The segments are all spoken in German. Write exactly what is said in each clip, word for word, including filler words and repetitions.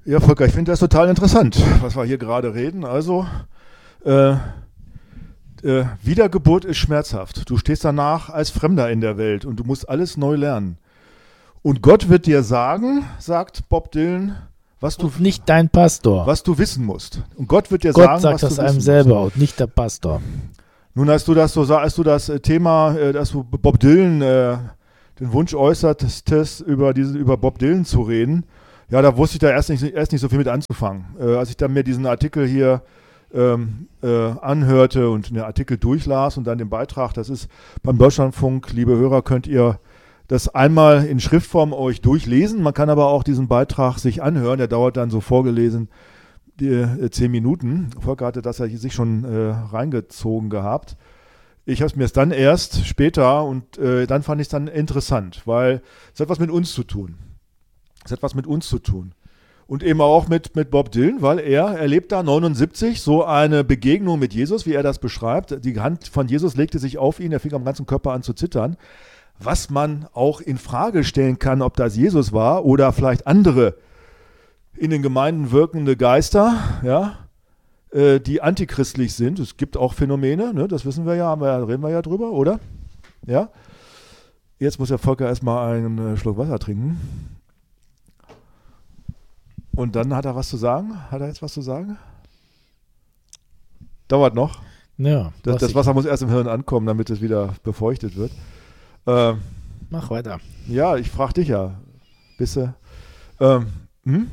Ja, Volker, ich finde das total interessant, was wir hier gerade reden. Also, äh, äh, Wiedergeburt ist schmerzhaft. Du stehst danach als Fremder in der Welt und du musst alles neu lernen. Und Gott wird dir sagen, sagt Bob Dylan, was du Und nicht dein Pastor. was du wissen musst. Und Gott wird dir Gott sagen, sagt was das du einem wissen selber musst. und nicht der Pastor. Nun, als du das so sa- als du das äh, Thema, äh, dass du Bob Dylan äh, den Wunsch äußertest, über diesen über Bob Dylan zu reden, ja, da wusste ich da erst nicht, erst nicht so viel mit anzufangen. Äh, als ich dann mir diesen Artikel hier ähm, äh, anhörte und den Artikel durchlas und dann den Beitrag, das ist beim Deutschlandfunk, liebe Hörer, könnt ihr das einmal in Schriftform euch durchlesen. Man kann aber auch diesen Beitrag sich anhören, der dauert dann so vorgelesen die, äh, zehn Minuten. Volker hatte das ja sich schon äh, reingezogen gehabt. Ich habe es mir dann erst später und äh, dann fand ich es dann interessant, weil es hat was mit uns zu tun. Es hat was mit uns zu tun. Und eben auch mit, mit Bob Dylan, weil er erlebt da neunundsiebzig so eine Begegnung mit Jesus, wie er das beschreibt. Die Hand von Jesus legte sich auf ihn, er fing am ganzen Körper an zu zittern. Was man auch in Frage stellen kann, ob das Jesus war oder vielleicht andere in den Gemeinden wirkende Geister, ja, äh, die antichristlich sind. Es gibt auch Phänomene, ne, das wissen wir ja, haben wir, ja, reden wir ja drüber, oder? Ja. Jetzt muss der Volker erstmal einen Schluck Wasser trinken. Und dann hat er was zu sagen? Hat er jetzt was zu sagen? Dauert noch. Ja, Das, das Wasser muss erst im Hirn ankommen, damit es wieder befeuchtet wird. Ähm, Mach weiter. ja, ich frage dich ja. Bist du? Ähm, hm?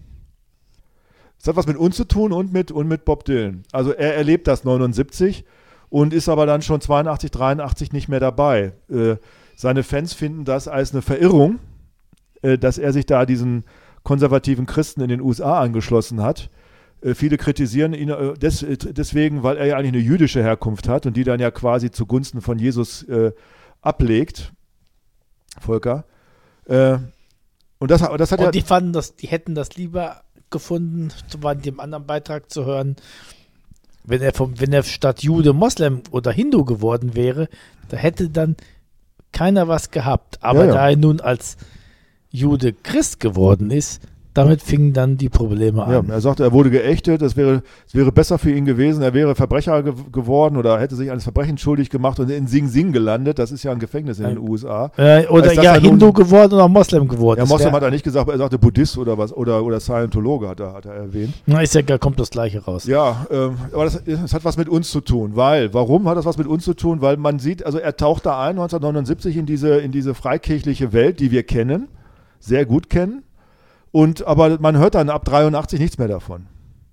Es hat was mit uns zu tun und mit, und mit Bob Dylan. Also er erlebt das neunundsiebzig und ist aber dann schon zweiundachtzig, dreiundachtzig nicht mehr dabei. Äh, seine Fans finden das als eine Verirrung, äh, dass er sich da diesen konservativen Christen in den U S A angeschlossen hat. Äh, viele kritisieren ihn äh, des, äh, deswegen, weil er ja eigentlich eine jüdische Herkunft hat und die dann ja quasi zugunsten von Jesus äh, ablegt. Volker. Äh, und das, das hat Und ja... die fanden das, die hätten das lieber gefunden, so war in dem anderen Beitrag zu hören, wenn er vom, wenn er statt Jude Moslem oder Hindu geworden wäre, da hätte dann keiner was gehabt. Aber Ja, ja. da er nun als Jude Christ geworden ist, damit fingen dann die Probleme Ja, an. er sagte, er wurde geächtet, es wäre, es wäre besser für ihn gewesen, er wäre Verbrecher ge- geworden oder hätte sich eines Verbrechens schuldig gemacht und in Sing Sing gelandet, das ist ja ein Gefängnis in den U S A. Äh, oder Als das ja, er nun- Hindu geworden oder Moslem geworden. Ja, Das Moslem wär- hat er nicht gesagt, er sagte Buddhist oder was, oder, oder Scientologe hat er, hat er erwähnt. Na, ist ja, da kommt das Gleiche raus. Ja, ähm, aber das, das hat was mit uns zu tun, weil, warum hat das was mit uns zu tun? Weil man sieht, also er taucht da ein neunzehnhundertneunundsiebzig in diese, in diese freikirchliche Welt, die wir kennen, sehr gut kennen. Und aber man hört dann ab dreiundachtzig nichts mehr davon.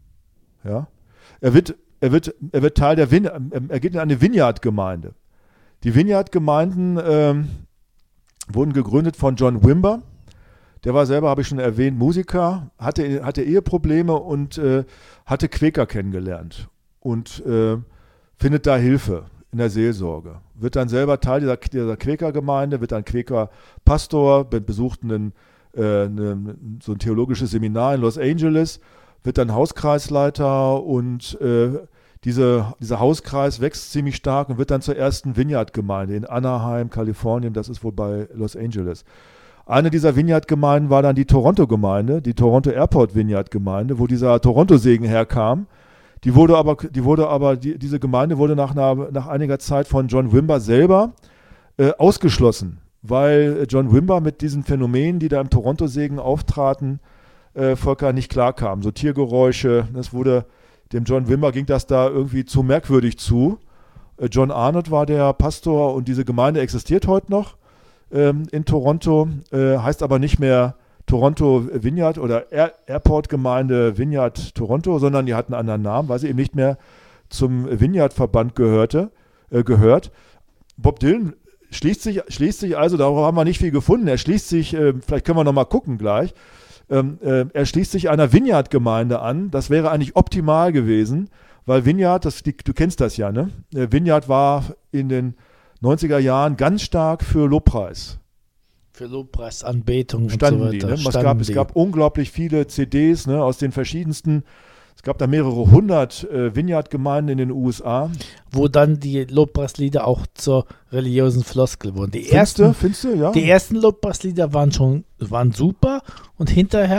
Ja, er wird, er wird, er wird Teil der Vin, er geht in eine Vineyard-Gemeinde. Die Vineyard-Gemeinden ähm, wurden gegründet von John Wimber. Der war selber, habe ich schon erwähnt, Musiker, hatte, hatte Eheprobleme und äh, hatte Quäker kennengelernt und äh, findet da Hilfe in der Seelsorge. Wird dann selber Teil dieser, dieser Quäkergemeinde, wird dann Quäker-Pastor, besucht einen Eine, so ein theologisches Seminar in Los Angeles, wird dann Hauskreisleiter und äh, diese, dieser Hauskreis wächst ziemlich stark und wird dann zur ersten Vineyard-Gemeinde in Anaheim, Kalifornien, das ist wohl bei Los Angeles. Eine dieser Vineyard-Gemeinden war dann die Toronto-Gemeinde, die Toronto Airport Vineyard-Gemeinde, wo dieser Toronto-Segen herkam. Die wurde aber, die wurde aber die, diese Gemeinde wurde nach, einer, nach einiger Zeit von John Wimber selber äh, ausgeschlossen, weil John Wimber mit diesen Phänomenen, die da im Toronto-Segen auftraten, äh, Volker nicht klarkam. So Tiergeräusche, das wurde, dem John Wimber ging das da irgendwie zu merkwürdig zu. Äh, John Arnott war der Pastor und diese Gemeinde existiert heute noch ähm, in Toronto, äh, heißt aber nicht mehr Toronto Vineyard oder Air Airport-Gemeinde Vineyard Toronto, sondern die hatten einen anderen Namen, weil sie eben nicht mehr zum Vineyard-Verband gehörte, äh, gehört. Bob Dylan Schließt sich, schließt sich also, darüber haben wir nicht viel gefunden, er schließt sich, äh, vielleicht können wir nochmal gucken gleich, ähm, äh, er schließt sich einer Vineyard-Gemeinde an, das wäre eigentlich optimal gewesen, weil Vineyard, das, die, du kennst das ja, ne? Äh, Vineyard war in den neunziger Jahren ganz stark für Lobpreis. Für Lobpreis, Anbetung Standen und so die, weiter. ne? Es Standen gab, es die. gab unglaublich viele C Ds, ne, aus den verschiedensten. Es gab da mehrere hundert äh, Vineyard-Gemeinden in den U S A. Wo dann die Lobpreislieder auch zur religiösen Floskel wurden. Die Findest ersten, du? Findest du? Ja. die ersten Lobpreislieder waren schon waren super und hinterher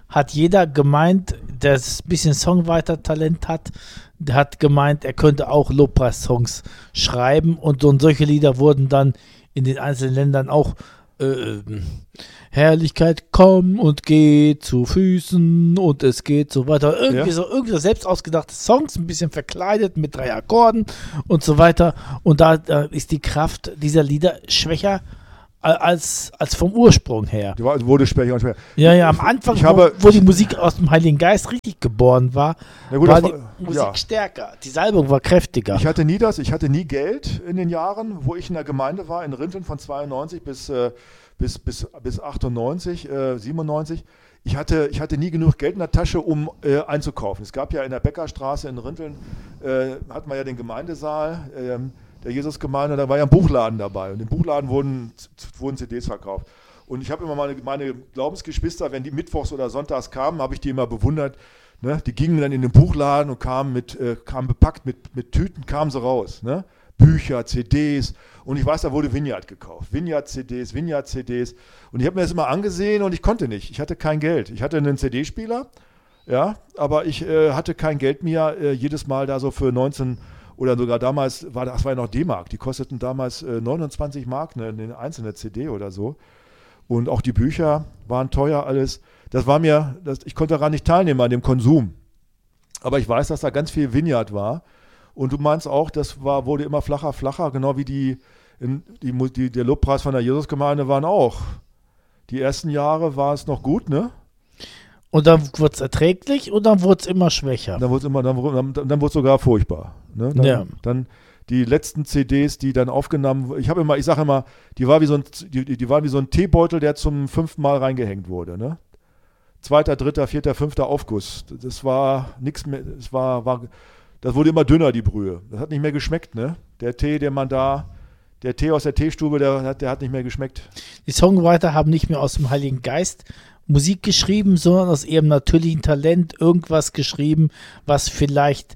hat jeder gemeint, der ein bisschen Songwriter-Talent hat, der hat gemeint, er könnte auch Lobpreis-Songs schreiben und, und solche Lieder wurden dann in den einzelnen Ländern auch äh, Herrlichkeit, komm und geh zu Füßen und es geht so weiter. Irgendwie Ja. so irgendwie so selbst ausgedachte Songs, ein bisschen verkleidet mit drei Akkorden und so weiter. Und da, da ist die Kraft dieser Lieder schwächer als, als vom Ursprung her. Die war- wurde schwächer und schwächer. Ja, ja, am Anfang, Ich habe- wo, wo die Musik aus dem Heiligen Geist richtig geboren war, Na gut, war das die war- Musik ja. stärker. Die Salbung war kräftiger. Ich hatte nie das, ich hatte nie Geld in den Jahren, wo ich in der Gemeinde war, in Rinteln von zweiundneunzig bis, äh, bis, bis, bis achtundneunzig, äh, siebenundneunzig. Ich hatte, ich hatte nie genug Geld in der Tasche, um äh, einzukaufen. Es gab ja in der Bäckerstraße in Rinteln, äh, hatten wir ja den Gemeindesaal, ähm, der Jesusgemeinde, da war ja ein Buchladen dabei. Und im Buchladen wurden, wurden C Ds verkauft. Und ich habe immer meine, meine Glaubensgeschwister, wenn die mittwochs oder sonntags kamen, habe ich die immer bewundert. Ne? Die gingen dann in den Buchladen und kamen, mit, äh, kamen bepackt mit, mit Tüten, kamen sie raus. Ne? Bücher, C Ds. Und ich weiß, da wurde Vineyard gekauft. Vineyard-C Ds, Vineyard-C Ds. Und ich habe mir das immer angesehen und ich konnte nicht. Ich hatte kein Geld. Ich hatte einen C D-Spieler, ja, aber ich äh, hatte kein Geld mehr, äh, jedes Mal da so für neunzehn oder sogar damals, war das war ja noch D-Mark, die kosteten damals äh, neunundzwanzig Mark, ne, eine einzelne C D oder so. Und auch die Bücher waren teuer alles. Das war mir, das, ich konnte daran nicht teilnehmen an dem Konsum. Aber ich weiß, dass da ganz viel Vineyard war. Und du meinst auch, das war, wurde immer flacher, flacher, genau wie die, in, die, die der Lobpreis von der Jesusgemeinde waren auch. Die ersten Jahre war es noch gut, ne? Und dann wurde es erträglich und dann wurde es immer schwächer. Dann wurde es immer, dann, dann, dann wurde es sogar furchtbar. Ne? Dann, Ja. dann die letzten C Ds, die dann aufgenommen, ich habe immer, ich sage immer, die war wie so ein, die, die waren wie so ein Teebeutel, der zum fünften Mal reingehängt wurde. Ne? Zweiter, dritter, vierter, fünfter Aufguss. Das war nichts mehr, das war, war, das wurde immer dünner, die Brühe. Das hat nicht mehr geschmeckt, ne? Der Tee, den man da, der Tee aus der Teestube, der hat, der hat nicht mehr geschmeckt. Die Songwriter haben nicht mehr aus dem Heiligen Geist Musik geschrieben, sondern aus ihrem natürlichen Talent irgendwas geschrieben, was vielleicht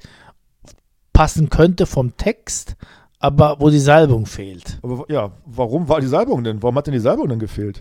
passen könnte vom Text, aber wo die Salbung fehlt. Aber ja, warum war die Salbung denn? Warum hat denn die Salbung denn gefehlt?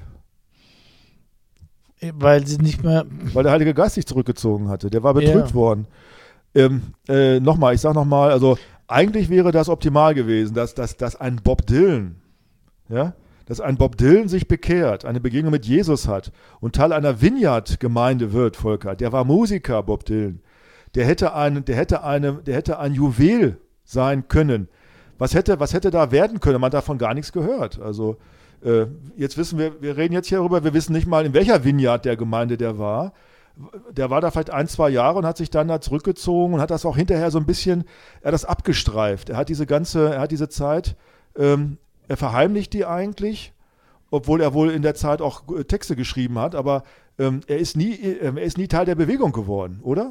Weil sie nicht mehr. Weil der Heilige Geist sich zurückgezogen hatte. Der war betrübt Ja. worden. Ähm, äh, nochmal, ich sag nochmal, also eigentlich wäre das optimal gewesen, dass, dass, dass ein Bob Dylan, ja, dass ein Bob Dylan sich bekehrt, eine Begegnung mit Jesus hat und Teil einer Vineyard-Gemeinde wird, Volker. Der war Musiker, Bob Dylan. Der hätte ein, der hätte eine, der hätte ein Juwel sein können. Was hätte, was hätte da werden können? Man hat davon gar nichts gehört. Also äh, jetzt wissen wir, wir reden jetzt hier darüber, wir wissen nicht mal, in welcher Vineyard der Gemeinde der war. Der war da vielleicht ein, zwei Jahre und hat sich dann da zurückgezogen und hat das auch hinterher so ein bisschen, er hat das abgestreift. Er hat diese ganze, er hat diese Zeit, ähm, er verheimlicht die eigentlich, obwohl er wohl in der Zeit auch äh, Texte geschrieben hat, aber ähm, er ist nie, äh, er ist nie Teil der Bewegung geworden, oder?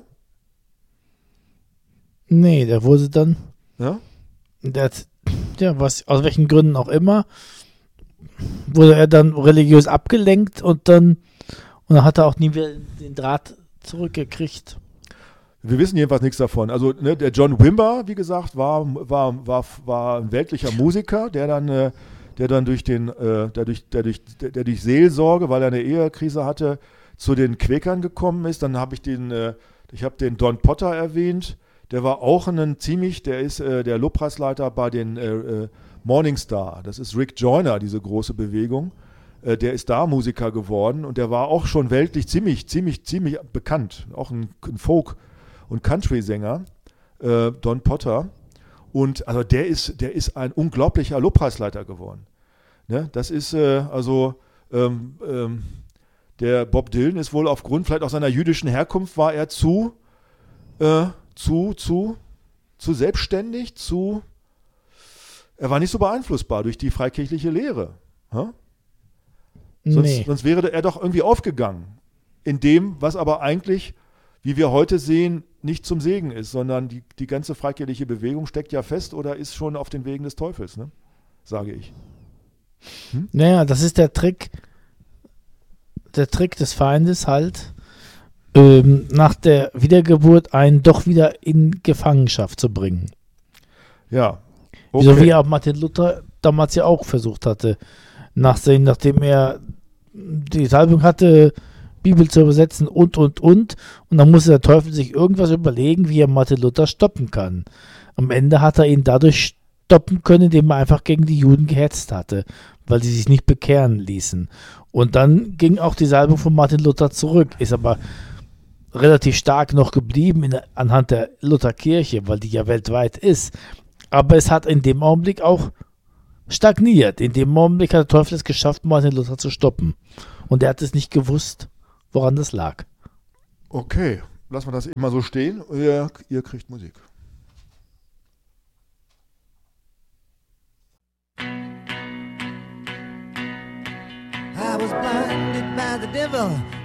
Nee, der wurde dann. Ja? Der hat, ja, was, aus welchen Gründen auch immer, wurde er dann religiös abgelenkt und dann, und dann hat er auch nie wieder den Draht zurückgekriegt. Wir wissen jedenfalls nichts davon. Also ne, der John Wimber, wie gesagt, war, war, war, war ein weltlicher Musiker, der dann, äh, der dann durch den, äh, der, durch, der, durch, der, der durch Seelsorge, weil er eine Ehekrise hatte, zu den Quäkern gekommen ist. Dann habe ich den, äh, ich habe den Don Potter erwähnt. Der war auch ein ziemlich, der ist äh, der Lobpreisleiter bei den äh, äh, Morning Star. Das ist Rick Joyner, diese große Bewegung. Äh, der ist da Musiker geworden und der war auch schon weltlich ziemlich, ziemlich, ziemlich bekannt. Auch ein, ein Folk- und Country-Sänger, äh, Don Potter. Und also der ist, der ist ein unglaublicher Lobpreisleiter geworden. Ne? Das ist äh, also ähm, ähm, der Bob Dylan ist wohl aufgrund vielleicht auch seiner jüdischen Herkunft war er zu äh, zu, zu, zu selbstständig, zu, er war nicht so beeinflussbar durch die freikirchliche Lehre. Hä? Sonst, Nee. sonst wäre er doch irgendwie aufgegangen. In dem, was aber eigentlich, wie wir heute sehen, nicht zum Segen ist, sondern die, die ganze freikirchliche Bewegung steckt ja fest oder ist schon auf den Wegen des Teufels, ne? Sage ich. Naja, das ist der Trick, der Trick des Feindes halt, ähm, nach der Wiedergeburt einen doch wieder in Gefangenschaft zu bringen. Ja. So wie auch Martin Luther damals ja auch versucht hatte, nachdem, nachdem er die Salbung hatte, Bibel zu übersetzen und, und, und. Und dann musste der Teufel sich irgendwas überlegen, wie er Martin Luther stoppen kann. Am Ende hat er ihn dadurch stoppen können, indem er einfach gegen die Juden gehetzt hatte, weil sie sich nicht bekehren ließen. Und dann ging auch die Salbung von Martin Luther zurück, ist aber relativ stark noch geblieben in, anhand der Lutherkirche, weil die ja weltweit ist. Aber es hat in dem Augenblick auch stagniert. In dem Augenblick hat der Teufel es geschafft, Martin Luther zu stoppen. Und er hat es nicht gewusst, woran das lag. Okay, lassen wir das eben mal so stehen. Ihr, ihr kriegt Musik. I was blinded by the devil